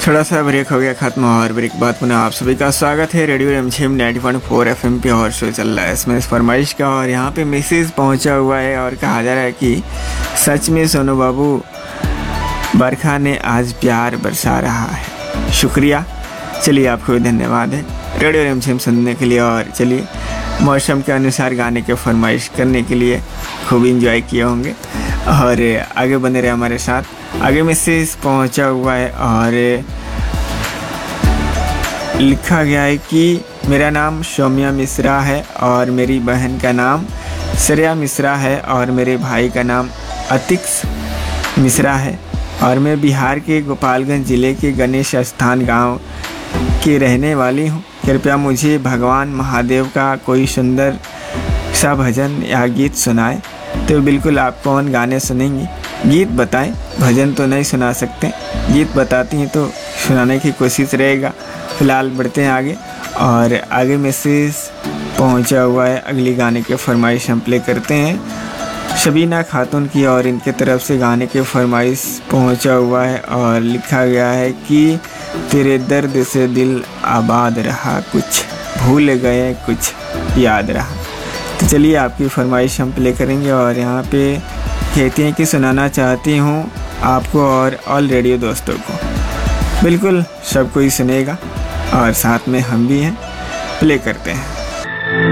थोड़ा सा ब्रेक हो गया ख़त्म और ब्रेक बाद पुनः आप सभी का स्वागत है रेडियो रिमझिम 90.4 FM पे। और शो चल रहा है इसमें फरमाइश का और यहाँ पे मैसेज पहुँचा हुआ है और कहा जा रहा है कि सच में सोनू बाबू बरखा ने आज प्यार बरसा रहा है। शुक्रिया, चलिए आपको भी धन्यवाद है रेडियो रिमझिम सुनने के लिए। और चलिए मौसम के अनुसार गाने के फरमाइश करने के लिए खूब इंजॉय किए होंगे और आगे बने रहे हमारे साथ। आगे मैसेज पहुंचा हुआ है और लिखा गया है कि मेरा नाम सौम्या मिश्रा है और मेरी बहन का नाम श्रेया मिश्रा है और मेरे भाई का नाम अतिक्स मिश्रा है और मैं बिहार के गोपालगंज ज़िले के गणेश स्थान गांव की रहने वाली हूं। कृपया मुझे भगवान महादेव का कोई सुंदर सा भजन या गीत सुनाए। तो बिल्कुल आप कौन गाने सुनेंगी, गीत बताएं, भजन तो नहीं सुना सकते, गीत बताती हैं तो सुनाने की कोशिश रहेगा। फ़िलहाल बढ़ते हैं आगे और आगे मैसेज पहुंचा हुआ है। अगली गाने के फरमाइश हम प्ले करते हैं शबीना खातून की और इनके तरफ से गाने के फरमाइश पहुंचा हुआ है और लिखा गया है कि तेरे दर्द से दिल आबाद रहा, कुछ भूल गए कुछ याद रहा। तो चलिए आपकी फरमाइश हम प्ले करेंगे और यहाँ पे कहती हैं कि सुनाना चाहती हूँ आपको और ऑल रेडियो दोस्तों को। बिल्कुल सब कोई सुनेगा और साथ में हम भी हैं। प्ले करते हैं।